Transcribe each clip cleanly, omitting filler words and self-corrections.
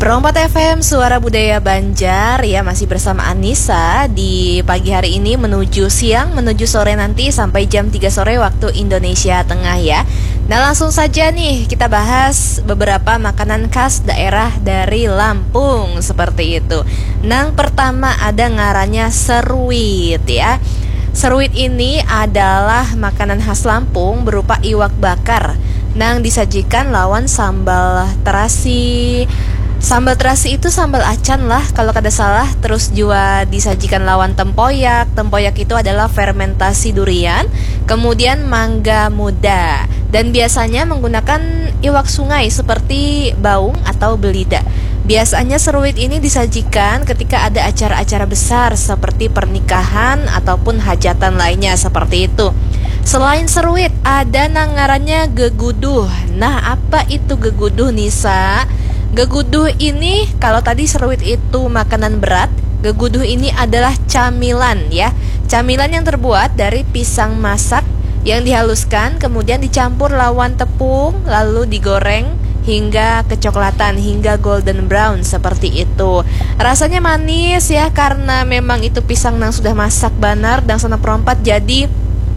Rompat FM Suara Budaya Banjar ya, masih bersama Anissa di pagi hari ini menuju siang, menuju sore nanti sampai jam 3 sore waktu Indonesia Tengah ya. Nah langsung saja nih kita bahas beberapa makanan khas daerah dari Lampung seperti itu. Nah pertama ada ngarannya seruit ya. Seruit ini adalah makanan khas Lampung berupa iwak bakar. Nah disajikan lawan sambal terasi. Sambal terasi itu sambal acan lah kalau kada salah. Terus juga disajikan lawan tempoyak. Tempoyak itu adalah fermentasi durian. Kemudian mangga muda. Dan biasanya menggunakan iwak sungai seperti baung atau belida. Biasanya seruit ini disajikan ketika ada acara-acara besar seperti pernikahan ataupun hajatan lainnya seperti itu. Selain seruit ada nangarannya geguduh. Nah apa itu geguduh Nisa? Geguduh ini kalau tadi seruit itu makanan berat, geguduh ini adalah camilan ya. Camilan yang terbuat dari pisang masak yang dihaluskan kemudian dicampur lawan tepung lalu digoreng hingga kecoklatan, hingga golden brown seperti itu. Rasanya manis ya karena memang itu pisang yang sudah masak banar dan sana perompat, jadi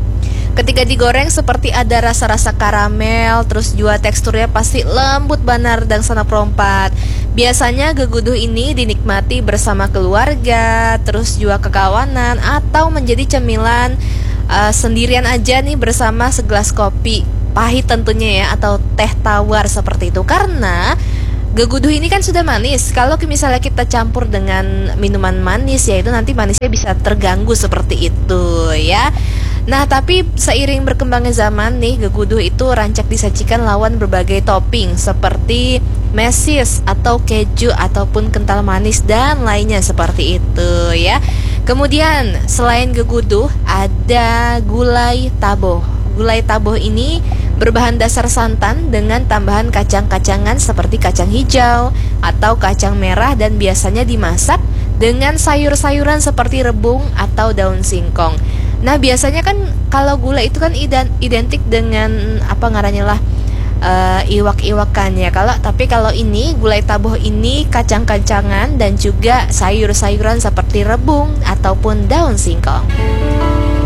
ketika digoreng seperti ada rasa-rasa karamel. Terus juga teksturnya pasti lembut banar dan sana perompat. Biasanya geguduh ini dinikmati bersama keluarga, terus juga kekawanan, atau menjadi cemilan sendirian aja nih bersama segelas kopi pahit tentunya ya, atau teh tawar seperti itu. Karena geguduh ini kan sudah manis. Kalau misalnya kita campur dengan minuman manis ya itu nanti manisnya bisa terganggu seperti itu ya. Nah tapi seiring berkembangnya zaman nih, geguduh itu rancak disajikan lawan berbagai topping seperti mesis atau keju ataupun kental manis dan lainnya seperti itu ya. Kemudian selain geguduh ada gulai taboh. Gulai taboh ini berbahan dasar santan dengan tambahan kacang-kacangan seperti kacang hijau atau kacang merah dan biasanya dimasak dengan sayur-sayuran seperti rebung atau daun singkong. Nah biasanya kan kalau gulai itu kan identik dengan apa ngarannya lah iwak-iwakan ya. Tapi kalau ini gulai taboh ini kacang-kacangan dan juga sayur-sayuran seperti rebung ataupun daun singkong.